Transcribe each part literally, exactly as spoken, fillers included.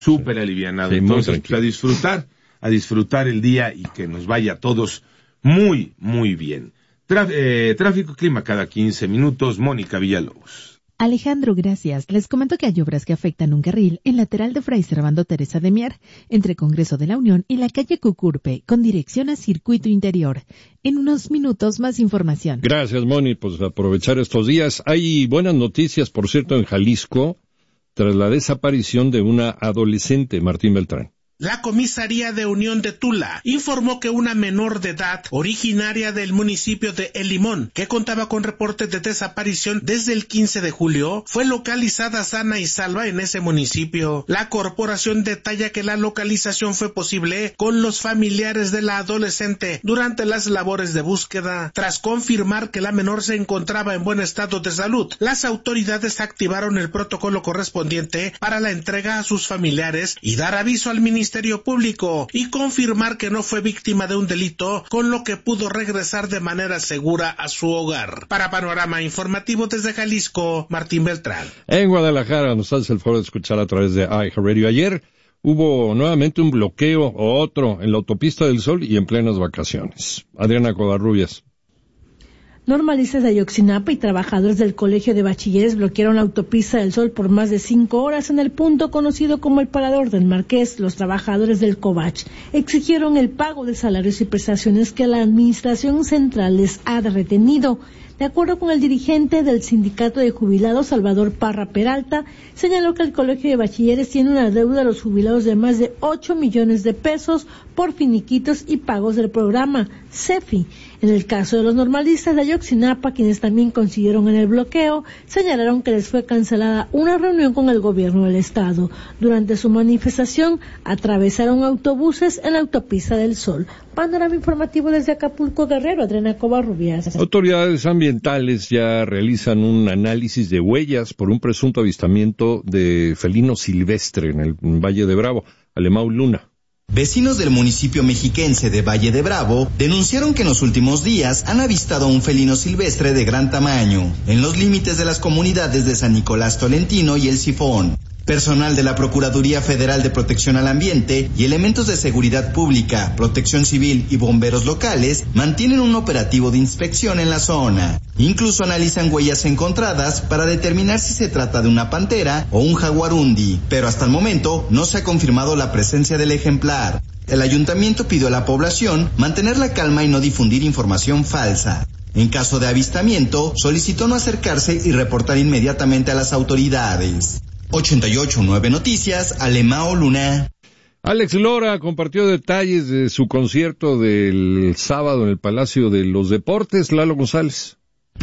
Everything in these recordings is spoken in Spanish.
súper alivianado. Sí, Entonces, pues, a disfrutar, a disfrutar el día y que nos vaya a todos muy, muy bien. Traf, eh, tráfico, clima cada quince minutos, Mónica Villalobos. Alejandro, gracias. Les comento que hay obras que afectan un carril en lateral de Fray Servando Teresa de Mier, entre Congreso de la Unión y la calle Cucurpe, con dirección a Circuito Interior. En unos minutos, más información. Gracias, Moni, pues aprovechar estos días. Hay buenas noticias, por cierto, en Jalisco, tras la desaparición de una adolescente, Martín Beltrán. La comisaría de Unión de Tula informó que una menor de edad, originaria del municipio de El Limón, que contaba con reportes de desaparición desde el quince de julio, fue localizada sana y salva en ese municipio. La corporación detalla que la localización fue posible con los familiares de la adolescente durante las labores de búsqueda. Tras confirmar que la menor se encontraba en buen estado de salud, las autoridades activaron el protocolo correspondiente para la entrega a sus familiares y dar aviso al Ministerio Público y confirmar que no fue víctima de un delito, con lo que pudo regresar de manera segura a su hogar. Para Panorama Informativo desde Jalisco, Martín Beltrán. En Guadalajara nos hace el favor de escuchar a través de iHeartRadio. Ayer hubo nuevamente un bloqueo o otro en la Autopista del Sol y en plenas vacaciones. Adriana Covarrubias. Normalistas de Ayotzinapa y trabajadores del Colegio de Bachilleres bloquearon la Autopista del Sol por más de cinco horas en el punto conocido como el Parador del Marqués. Los trabajadores del COBACH exigieron el pago de salarios y prestaciones que la Administración Central les ha retenido. De acuerdo con el dirigente del Sindicato de Jubilados, Salvador Parra Peralta, señaló que el Colegio de Bachilleres tiene una deuda a los jubilados de más de ocho millones de pesos por finiquitos y pagos del programa CEFI. En el caso de los normalistas de Ayotzinapa, quienes también consiguieron en el bloqueo, señalaron que les fue cancelada una reunión con el gobierno del estado. Durante su manifestación, atravesaron autobuses en la Autopista del Sol. Panorama informativo desde Acapulco, Guerrero, Adriana Covarrubias. Autoridades ambientales ya realizan un análisis de huellas por un presunto avistamiento de felino silvestre en el Valle de Bravo. Alemão Luna. Vecinos del municipio mexiquense de Valle de Bravo denunciaron que en los últimos días han avistado a un felino silvestre de gran tamaño en los límites de las comunidades de San Nicolás Tolentino y El Sifón. Personal de la Procuraduría Federal de Protección al Ambiente y elementos de seguridad pública, protección civil y bomberos locales mantienen un operativo de inspección en la zona. Incluso analizan huellas encontradas para determinar si se trata de una pantera o un jaguarundi, pero hasta el momento no se ha confirmado la presencia del ejemplar. El ayuntamiento pidió a la población mantener la calma y no difundir información falsa. En caso de avistamiento, solicitó no acercarse y reportar inmediatamente a las autoridades. ochenta y ocho punto nueve Noticias, Alemão Luna. Alex Lora compartió detalles de su concierto del sábado en el Palacio de los Deportes. Lalo González.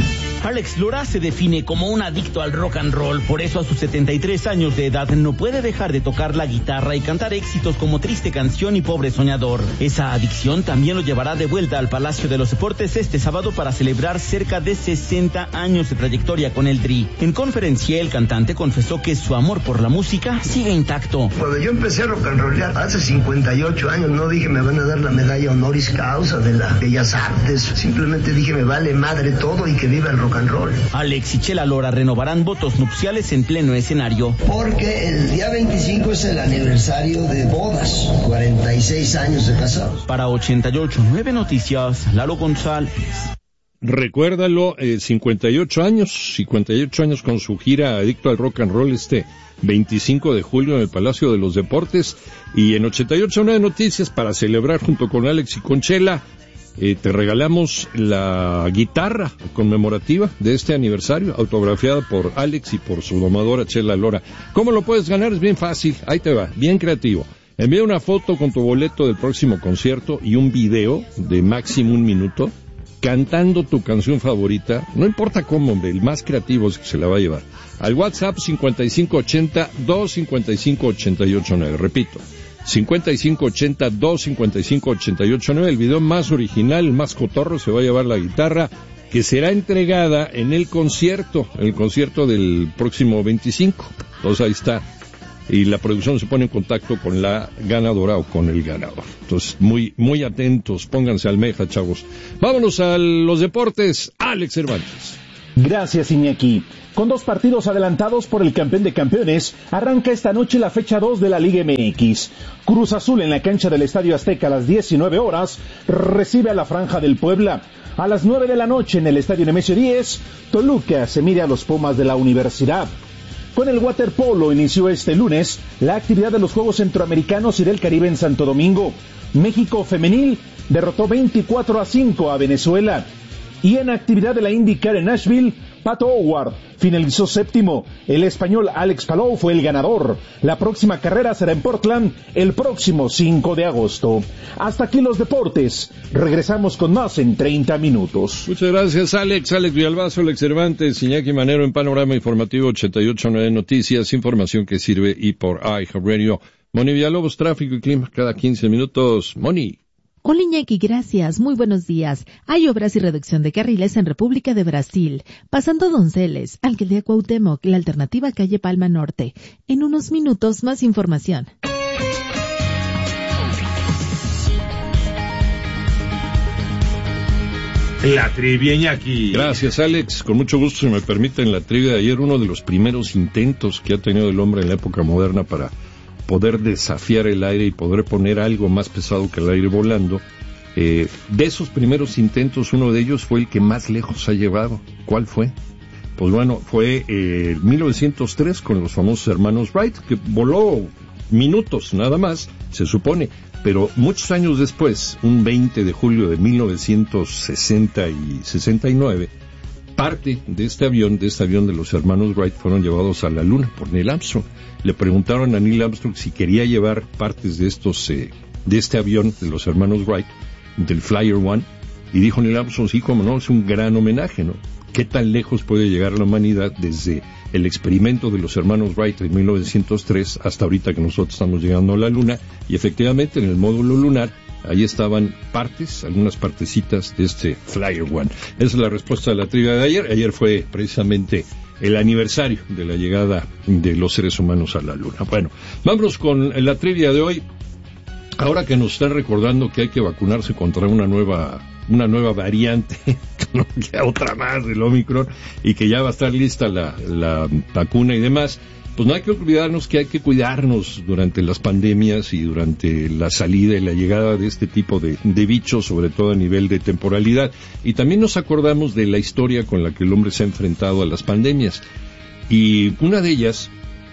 Alex Lora se define como un adicto al rock and roll, por eso a sus setenta y tres años de edad no puede dejar de tocar la guitarra y cantar éxitos como Triste Canción y Pobre Soñador. Esa adicción también lo llevará de vuelta al Palacio de los Deportes este sábado para celebrar cerca de sesenta años de trayectoria con el Tri. En conferencia, el cantante confesó que su amor por la música sigue intacto. Cuando yo empecé a rock and rollar hace cincuenta y ocho años, no dije me van a dar la medalla honoris causa de las Bellas Artes, simplemente dije me vale madre todo y que viva el rock and roll. Alex y Chela Lora renovarán votos nupciales en pleno escenario. Porque el día veinticinco es el aniversario de bodas, cuarenta y seis años de casados. Para ochenta y ocho punto nueve Noticias, Lalo González. Recuérdalo, eh, cincuenta y ocho años, cincuenta y ocho años con su gira Adicto al Rock and Roll este veinticinco de julio en el Palacio de los Deportes. Y en ochenta y ocho punto nueve Noticias, para celebrar junto con Alex y con Chela, Eh, te regalamos la guitarra conmemorativa de este aniversario, autografiada por Alex y por su domadora Chela Lora. ¿Cómo lo puedes ganar? Es bien fácil, ahí te va, bien creativo. Envía una foto con tu boleto del próximo concierto y un video de máximo un minuto, cantando tu canción favorita, no importa cómo, hombre, el más creativo es el que se la va a llevar. Al WhatsApp cincuenta y cinco ochenta, dos cincuenta y cinco, ochenta y ocho nueve, repito. cincuenta y cinco ochenta, dos cincuenta y cinco, ochenta y ocho nueve, el video más original, el más cotorro, se va a llevar la guitarra, que será entregada en el concierto, el concierto del próximo veinticinco. Entonces ahí está. Y la producción se pone en contacto con la ganadora o con el ganador. Entonces, muy, muy atentos, pónganse almeja, chavos. Vámonos a los deportes, Alex Cervantes. Gracias, Iñaki. Con dos partidos adelantados por el campeón de campeones, arranca esta noche la fecha dos de la Liga M X. Cruz Azul en la cancha del Estadio Azteca a las diecinueve horas recibe a la Franja del Puebla. A las nueve de la noche en el Estadio Nemesio diez, Toluca se mide a los Pumas de la Universidad. Con el waterpolo inició este lunes la actividad de los Juegos Centroamericanos y del Caribe en Santo Domingo. México femenil derrotó veinticuatro a cinco a Venezuela. Y en actividad de la IndyCar en Nashville, Pato O'Ward finalizó séptimo. El español Alex Palou fue el ganador. La próxima carrera será en Portland el próximo cinco de agosto. Hasta aquí los deportes. Regresamos con más en treinta minutos. Muchas gracias, Alex. Alex Villalbazo, Alex Cervantes, Iñaki Manero en Panorama Informativo ochenta y ocho punto nueve Noticias. Información que sirve y por iHeartRadio. Moni Villalobos, tráfico y clima cada quince minutos. Moni. Hola Iñaki, gracias. Muy buenos días. Hay obras y reducción de carriles en República de Brasil. Pasando Donceles, Alcaldía Cuauhtémoc, la alternativa calle Palma Norte. En unos minutos más información. La trivia, Iñaki. Gracias, Alex. Con mucho gusto, si me permiten, la trivia de ayer, uno de los primeros intentos que ha tenido el hombre en la época moderna para poder desafiar el aire y poder poner algo más pesado que el aire volando. Eh, de esos primeros intentos, uno de ellos fue el que más lejos ha llevado. ¿Cuál fue? Pues bueno, fue eh, mil novecientos tres con los famosos hermanos Wright, que voló minutos nada más, se supone, pero muchos años después, un veinte de julio de mil novecientos sesenta y sesenta y nueve, parte de este avión, de este avión de los hermanos Wright, fueron llevados a la Luna por Neil Armstrong. Le preguntaron a Neil Armstrong si quería llevar partes de estos, eh, de este avión de los hermanos Wright, del Flyer One, y dijo Neil Armstrong, sí, como no, es un gran homenaje, ¿no? ¿Qué tan lejos puede llegar la humanidad desde el experimento de los hermanos Wright en mil novecientos tres hasta ahorita que nosotros estamos llegando a la Luna? Y efectivamente, en el módulo lunar, ahí estaban partes, algunas partecitas de este Flyer One. Esa es la respuesta a la trivia de ayer. Ayer fue precisamente el aniversario de la llegada de los seres humanos a la Luna. Bueno, vámonos con la trivia de hoy. Ahora que nos están recordando que hay que vacunarse contra una nueva una nueva variante, ya otra más del Omicron, y que ya va a estar lista la, la vacuna y demás, pues no hay que olvidarnos que hay que cuidarnos durante las pandemias y durante la salida y la llegada de este tipo de, de bichos, sobre todo a nivel de temporalidad. Y también nos acordamos de la historia con la que el hombre se ha enfrentado a las pandemias. Y una de ellas,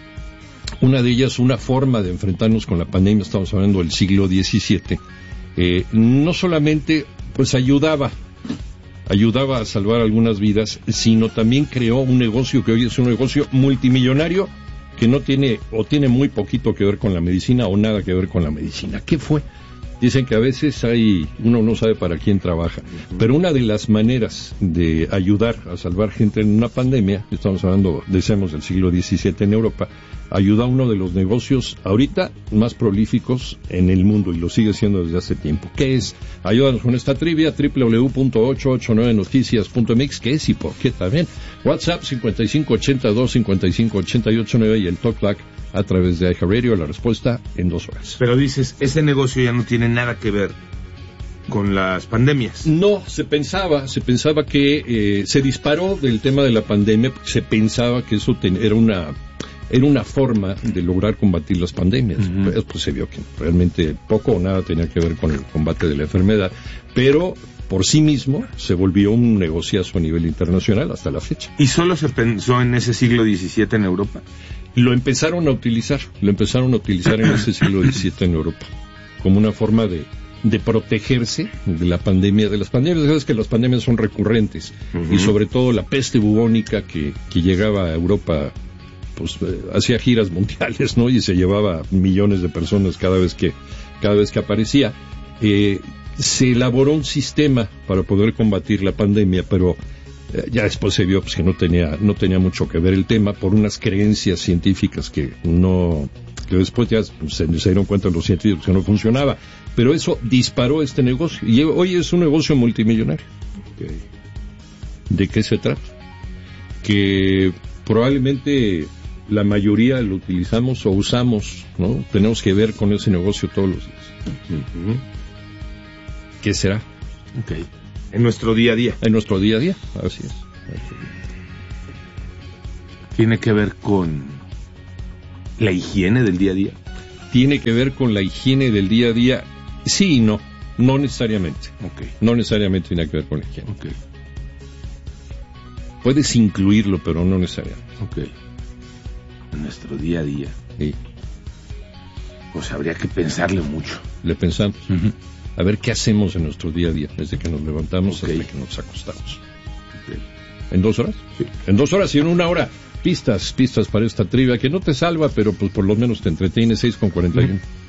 una de ellas, una forma de enfrentarnos con la pandemia, estamos hablando del siglo diecisiete, eh, no solamente pues ayudaba, ayudaba a salvar algunas vidas, sino también creó un negocio que hoy es un negocio multimillonario que no tiene o tiene muy poquito que ver con la medicina o nada que ver con la medicina. ¿Qué fue? Dicen que a veces hay, uno no sabe para quién trabaja, pero una de las maneras de ayudar a salvar gente en una pandemia, estamos hablando, decíamos, del siglo diecisiete en Europa, ayuda a uno de los negocios ahorita más prolíficos en el mundo y lo sigue siendo desde hace tiempo. ¿Qué es? Ayúdanos con esta trivia, doble u doble u doble u punto ochocientos ochenta y nueve noticias punto m x. ¿Qué es y por qué también? WhatsApp cincuenta y cinco ochenta y dos cincuenta y cinco ochenta y ocho nueve y el TalkBack a través de iHeartRadio. La respuesta en dos horas. Pero dices, ese negocio ya no tiene nada que ver con las pandemias. No, se pensaba, se pensaba que eh, se disparó del tema de la pandemia, se pensaba que eso ten, era una era una forma de lograr combatir las pandemias. Uh-huh. Pues, pues se vio que realmente poco o nada tenía que ver con el combate de la enfermedad, pero por sí mismo se volvió un negociazo a nivel internacional hasta la fecha. ¿Y solo se pensó en ese siglo diecisiete en Europa? Lo empezaron a utilizar, lo empezaron a utilizar en ese siglo diecisiete en Europa, como una forma de, de protegerse de la pandemia, de las pandemias. Sabes que las pandemias son recurrentes, uh-huh. y sobre todo la peste bubónica que, que llegaba a Europa, pues eh, hacía giras mundiales, ¿no? Y se llevaba millones de personas cada vez que, cada vez que aparecía. Eh, se elaboró un sistema para poder combatir la pandemia, pero eh, ya después se vio pues, que no tenía, no tenía mucho que ver el tema por unas creencias científicas que no, que después ya se, se dieron cuenta los científicos que no funcionaba. Pero eso disparó este negocio y hoy es un negocio multimillonario. Okay. ¿De qué se trata? Que probablemente la mayoría lo utilizamos o usamos, ¿no? Tenemos que ver con ese negocio todos los días. Uh-huh. ¿Qué será? Okay. En nuestro día a día. En nuestro día a día, así es. ¿Tiene que ver con la higiene del día a día? ¿Tiene que ver con la higiene del día a día? Sí y no, no necesariamente. Okay. No necesariamente tiene que ver con la higiene. Okay. Puedes incluirlo, pero no necesariamente. Okay. En nuestro día a día. Sí. Pues habría que pensarle mucho. Le pensamos. Uh-huh. A ver qué hacemos en nuestro día a día, desde que nos levantamos Okay. hasta que nos acostamos. Okay. ¿En dos horas? Sí. En dos horas y en una hora. Pistas, pistas para esta trivia que no te salva, pero pues por lo menos te entretiene. Seis con cuarenta y uno. Uh-huh.